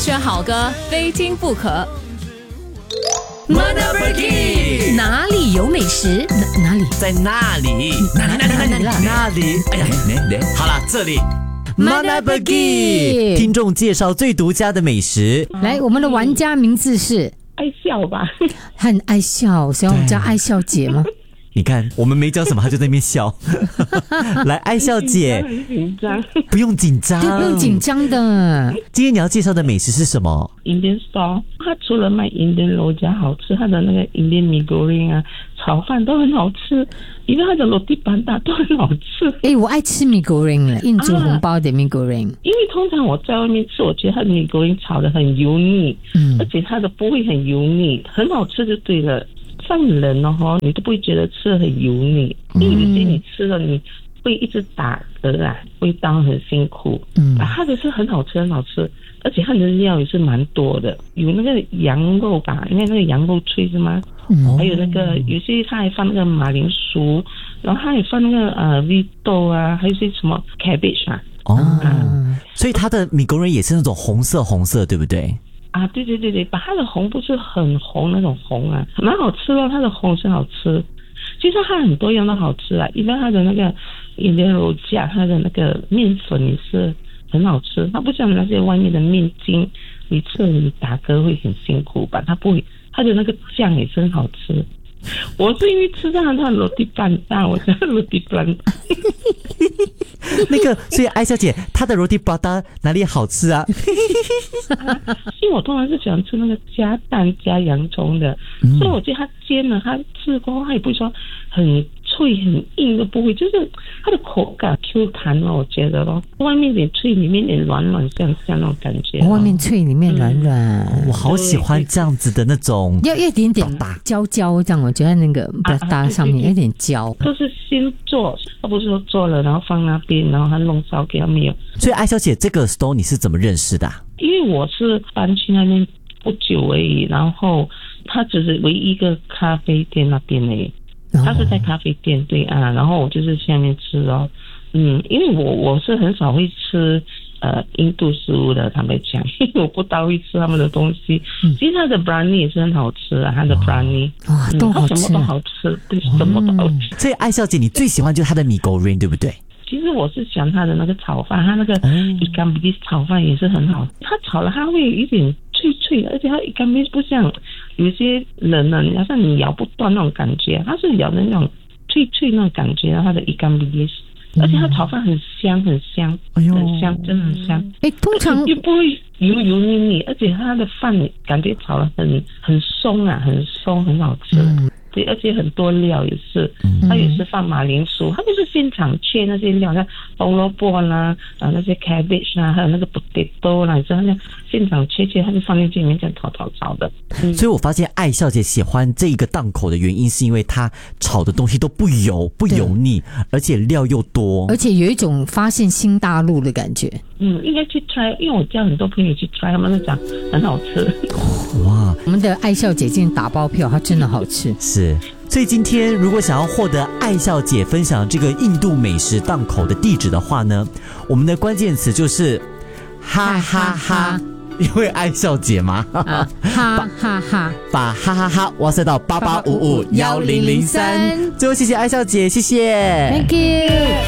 选好歌，非听不可。 Manapagi 哪里有美食？哪里？ 在那里？哪里？哎呀，好了，这里。Manapagi 听众介绍最独家的美食。 来，我们的玩家名字是爱笑吧？ 很爱笑，所以我们叫爱笑姐吗？ 你看，我们没讲什么，他就在那边笑。来，爱笑姐， 很紧张。 不用紧张， 对，不用紧张的。 今天你要介绍的美食是什么？ Indian store， 它除了卖 Indian 肉夹好吃，它的那个 Indian mee goreng 啊，炒饭都很好吃，因为它的 roti bandar 都很好吃。 我爱吃米果仁了，印度红包的米果仁。 因为通常我在外面吃，我觉得它的米果仁炒得很油腻，而且它的不会很油腻，很好吃就对了。像人哦，你都不会觉得吃得很油腻，因为有些你吃了你会一直打嗝啊，味道很辛苦。它的是很好吃，很好吃，而且它的料也是蛮多的，有那个羊肉吧，应该那个羊肉脆是吗？还有那个有些它还放那个马铃薯，然后它也放那个绿豆啊，还有些什么 cabbage 啊。 所以它的米果仁也是那种红色，对不对？ 啊，对，把它的红不是很红那种红啊，蛮好吃咯，它的红是好吃。其实它很多样都好吃啊，因为它的那个印度肉夹，它的那个面粉也是很好吃，它不像那些外面的面筋，你吃了你打嗝会很辛苦吧？它不会，它的那个酱也是很好吃。我是因为吃到它的roti bandar，我叫roti bandar。 那个，所以艾小姐，她的 roti bandar 哪里好吃啊？ 因为我通常是喜欢吃那个加蛋加洋葱的，所以我觉得它煎了，它吃过后它也不会说很脆很硬都不会，就是它的口感 Q 弹了，我觉得咯，外面有点脆，里面有点软像那种感觉。 外面脆，里面软软。 我好喜欢这样子的那种， 要一点点焦焦这样，我觉得那个搭上面有点焦。 都是先做，他不是说做了然后放那边，然后他弄烧给他没有。 所以艾小姐这个 store 你是怎么认识的？ 因为我是搬去那边不久而已，然后他只是唯一一个咖啡店那边而已。他是在咖啡店对啊，然后我就是去那边吃哦。因为我是很少会吃印度食物的，坦白讲，因为我不大会吃他们的东西。其实他的 brownie 也是很好吃啊，他的 brownie 都好吃， 什么都好吃，对，什么都好吃。 所以艾小姐你最喜欢就是他的米果仁，对不对？ 其实我是喜欢他的那个炒饭，他那个ikan bilis 炒饭也是很好，他炒了它会有一点脆脆的，而且它ikan bilis不像有些人呢，好像你咬不断那种感觉，它是咬的那种脆脆那种感觉，它的ikan bilis，而且它炒饭很香，很香，很香，真的很香。 通常又不会油腻腻，而且它的饭感觉炒得很松啊，很松，很好吃。对，而且很多料也是，它也是放马铃薯，它不是现场切那些料，像红萝卜啦，那些 cabbage 啦，还有那个 potato 啦，你知道那现场切，它就放进去里面这样炒的。 所以我发现艾小姐喜欢这一个档口的原因，是因为她炒的东西都不油腻，而且料又多， 而且有一种发现新大陆的感觉。 应该去 try， 因为我叫很多朋友去 try， 他们都讲很好吃。 哇， 我们的艾笑姐今天打包票，它真的好吃。 是，所以今天如果想要获得艾笑姐分享这个印度美食档口的地址的话呢，我们的关键词就是哈哈哈，因为艾笑姐嘛， 哈哈哈， 把哈哈哈哇塞到88551003。最后谢谢艾笑姐，谢谢 ，Thank you。